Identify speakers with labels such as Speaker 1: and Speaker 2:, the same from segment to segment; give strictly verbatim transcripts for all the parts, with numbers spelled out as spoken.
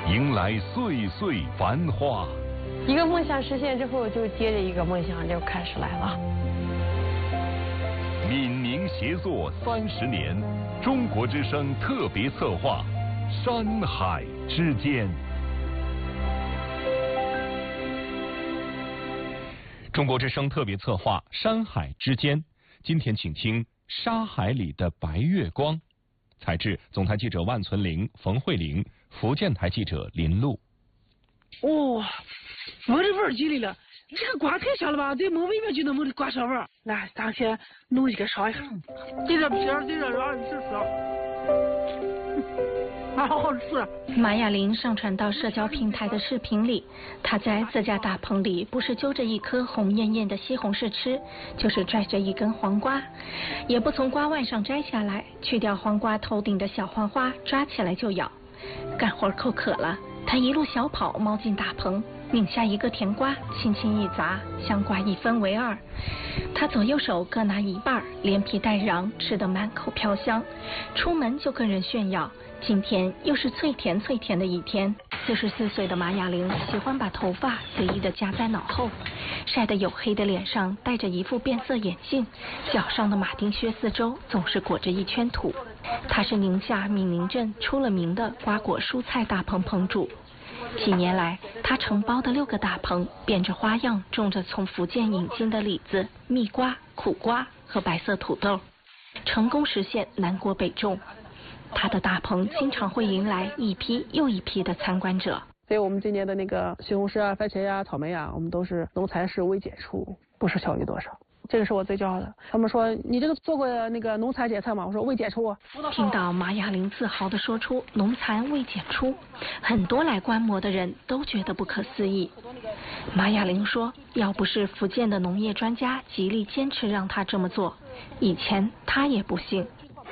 Speaker 1: 迎来岁岁繁华。
Speaker 2: 一个梦想实现之后，就接着一个梦想就开始来了。
Speaker 1: 闽宁协作三十年，中国之声特别策划《山海之间》。
Speaker 3: 中国之声特别策划《山海之间》，今天请听《沙海里的白月光》，采制总台记者万存玲、冯慧玲，福建台记者林璐。
Speaker 4: 哦，闻着味儿进来了，这个瓜太香了吧？在门外面就能闻着瓜香味儿。来，咱先弄一个尝一下，对着皮儿，对着瓤试试。啊，好好吃。
Speaker 5: 马雅玲上传到社交平台的视频里，她在自家大棚里，不是揪着一颗红艳艳的西红柿吃，就是拽着一根黄瓜，也不从瓜腕上摘下来，去掉黄瓜头顶的小黄花，抓起来就咬。干活口渴了，她一路小跑猫进大棚，拧下一个甜瓜，轻轻一砸，香瓜一分为二。她左右手各拿一半，连皮带瓤，吃得满口飘香。出门就跟人炫耀，今天又是脆甜脆甜的一天。四十四岁的马雅玲喜欢把头发随意地夹在脑后，晒得黝黑的脸上戴着一副变色眼镜，脚上的马丁靴四周总是裹着一圈土。她是宁夏闽宁镇出了名的瓜果蔬菜大棚棚主。几年来，他承包的六个大棚变着花样种着从福建引进的李子、蜜瓜、苦瓜和白色土豆，成功实现南国北种。他的大棚经常会迎来一批又一批的参观者。
Speaker 4: 所以我们今年的那个西红柿啊、番茄呀、草莓呀，我们都是农残是未检出，不是小于多少。这个是我最骄傲的。他们说你这个做过那个农残检测吗？我说未检出。
Speaker 5: 听到马雅玲自豪地说出农残未检出，很多来观摩的人都觉得不可思议。马雅玲说，要不是福建的农业专家极力坚持让她这么做，以前她也不信。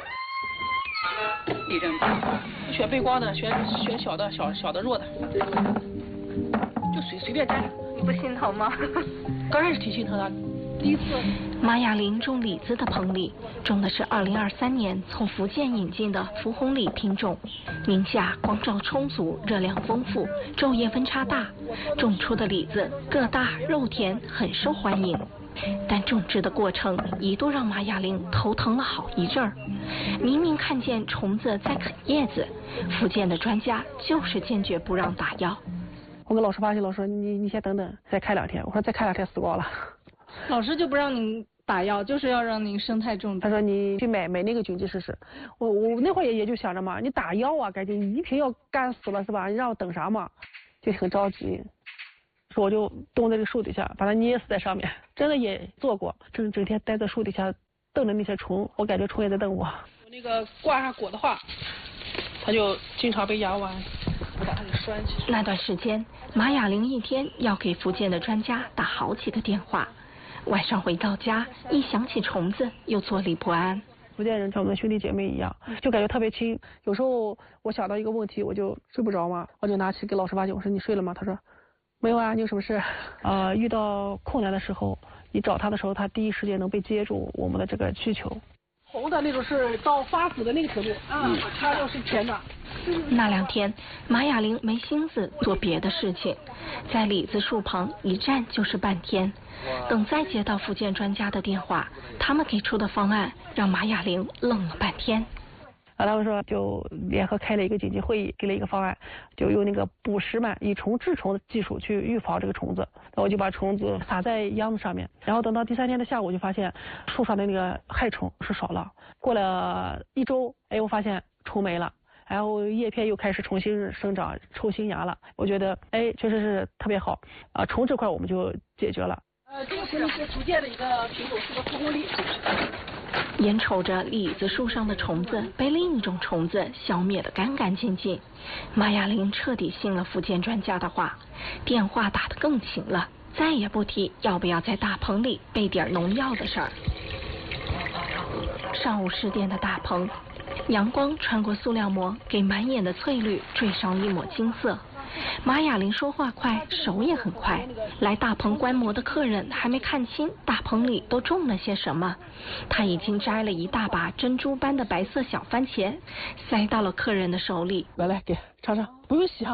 Speaker 4: 地震选背光的，选选小的，小小的弱的，就随随便摘。
Speaker 5: 你不心疼吗？
Speaker 4: 刚开始挺心疼的。第一次，
Speaker 5: 马雅玲种李子的棚里种的是二零二三年从福建引进的福红李品种。宁夏光照充足，热量丰富，昼夜温差大，种出的李子个大肉甜，很受欢迎。但种植的过程一度让马雅玲头疼了好一阵儿。明明看见虫子在啃叶子，福建的专家就是坚决不让打药。
Speaker 4: 我跟老师发现，老师说你你先等等，再开两天。我说再开两天死光了。
Speaker 6: 老师就不让您打药，就是要让您生态种植。
Speaker 4: 他说你去买买那个菌剂试试。我我那会儿也也就想着嘛，你打药啊，感觉你一瓶药干死了是吧？你让我等啥嘛？就很着急。说我就蹲在这个树底下，把它捏死在上面。真的也做过，整整天待在树底下瞪着那些虫，我感觉虫也在瞪我。我那个挂上果的话，它就经常被压弯，我把它给拴起。
Speaker 5: 那段时间，马雅玲一天要给福建的专家打好几个电话。晚上回到家，一想起虫子，又坐立不安。
Speaker 4: 福建人像我们的兄弟姐妹一样，就感觉特别亲。有时候我想到一个问题，我就睡不着嘛，我就拿起给老师发信，我说你睡了吗？他说没有啊，你有什么事？呃，遇到困难的时候，你找他的时候，他第一时间能被接住我们的这个需求。红的那种是到发紫的那个程度，啊，它要是甜的。
Speaker 5: 那两天，马雅玲没心思做别的事情，在李子树旁一站就是半天。等再接到福建专家的电话，他们给出的方案让马雅玲愣了半天。
Speaker 4: 啊，他们说就联合开了一个紧急会议，给了一个方案，就用那个捕食螨以虫治虫的技术去预防这个虫子。然后我就把虫子撒在秧子上面，然后等到第三天的下午，就发现树上的那个害虫是少了。过了一周，哎，我发现虫没了，然后叶片又开始重新生长，抽新芽了。我觉得，哎，确实是特别好啊，虫这块我们就解决了。呃，这个是是福建的一个品种，是个蒲公李。
Speaker 5: 眼瞅着李子树上的虫子被另一种虫子消灭得干干净净，马雅玲彻底信了福建专家的话，电话打得更勤了，再也不提要不要在大棚里备点农药的事儿。上午十点的大棚，阳光穿过塑料膜，给满眼的翠绿缀上一抹金色。马雅玲说话快，手也很快。来大棚观摩的客人还没看清大棚里都种了些什么，她已经摘了一大把珍珠般的白色小番茄，塞到了客人的手里。
Speaker 4: 来来，给尝尝，不用洗哈。